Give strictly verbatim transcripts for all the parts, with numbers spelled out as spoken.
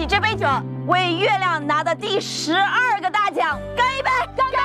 这杯酒，为月亮拿的第十二个大奖干一杯！干杯！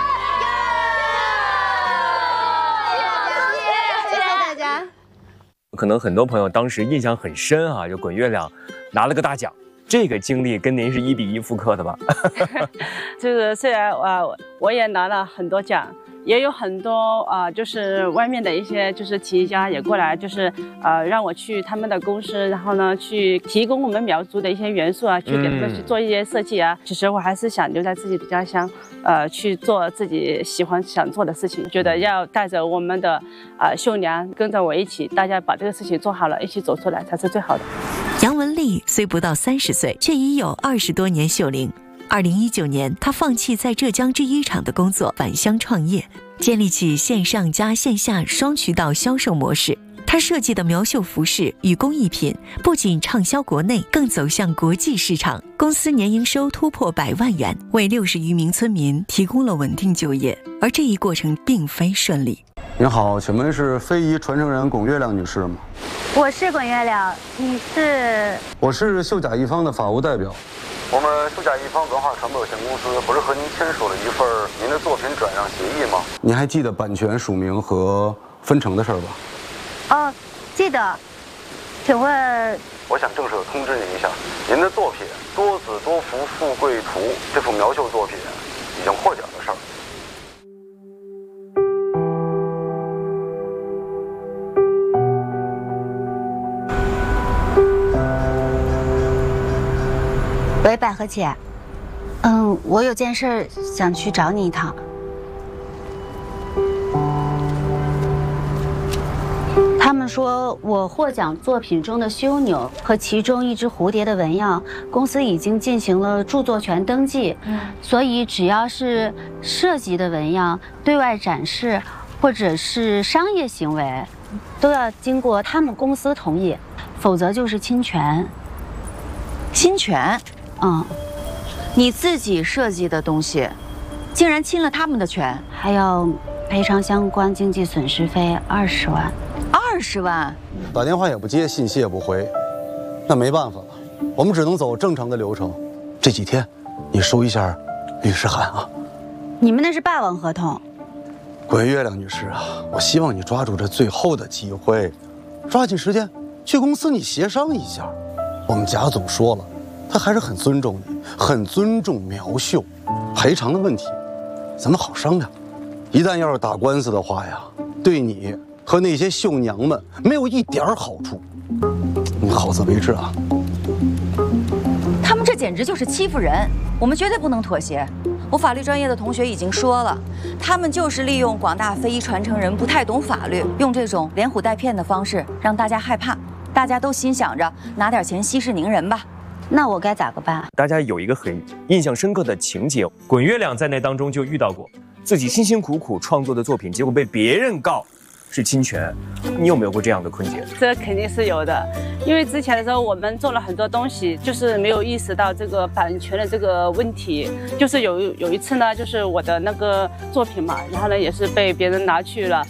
谢谢大家。 可能很多朋友当时印象很深啊，就滚月亮拿了个大奖。 这个经历跟您是一比一复刻的吧？ 这个虽然啊，我也拿了很多奖，也有很多啊、呃，就是外面的一些就是企业家也过来，就是呃让我去他们的公司，然后呢去提供我们苗族的一些元素啊，去给他们去做一些设计啊。嗯、其实我还是想留在自己的家乡，呃，去做自己喜欢想做的事情。觉得要带着我们的啊、呃、绣娘跟着我一起，大家把这个事情做好了，一起走出来才是最好的。 杨文丽虽不到三十岁，却已有二十多年绣龄。二零一九年，她放弃在浙江制衣厂的工作，返乡创业，建立起线上加线下双渠道销售模式。她设计的苗绣服饰与工艺品不仅畅销国内，更走向国际市场。公司年营收突破百万元，为六十余名村民提供了稳定就业。而这一过程并非顺利。 您好，请问是非遗传承人龚月亮女士吗？ 我是滚月亮，你是？ 我是绣甲一方的法务代表。我们绣甲一方文化传播有限公司不是和您签署了一份您的作品转让协议吗？您还记得版权署名和分成的事儿吧？ 哦，记得。请问， 我想正式通知您一下，您的作品《多子多福富贵图》这幅苗绣作品已经获奖的事儿。 喂，百合姐，嗯，我有件事想去找你一趟。他们说我获奖作品中的枢纽和其中一只蝴蝶的纹样，公司已经进行了著作权登记，嗯，所以只要是涉及的纹样对外展示或者是商业行为，都要经过他们公司同意，否则就是侵权。 侵权？ 嗯， 你自己设计的东西，竟然侵了他们的权， 还要赔偿相关经济损失费二十万。 二十万？ 打电话也不接，信息也不回，那没办法了，我们只能走正常的流程。这几天，你收一下律师函啊。 你们那是霸王合同。 滚月亮女士啊，我希望你抓住这最后的机会，抓紧时间去公司你协商一下。我们贾总说了。 他还是很尊重你，很尊重苗绣，赔偿的问题，咱们好商量。一旦要是打官司的话呀，对你和那些绣娘们没有一点好处。你好自为之啊！ 他们这简直就是欺负人，我们绝对不能妥协。我法律专业的同学已经说了，他们就是利用广大非遗传承人不太懂法律，用这种连唬带骗的方式让大家害怕，大家都心想着拿点钱息事宁人吧。 那我该咋个办？ 大家有一个很印象深刻的情节，滚月亮在那当中就遇到过自己辛辛苦苦创作的作品，结果被别人告是侵权。你有没有过这样的困境？ 这肯定是有的，因为之前的时候我们做了很多东西，就是没有意识到这个版权的这个问题。就是有有一次呢，就是我的那个作品嘛，然后呢也是被别人拿去了，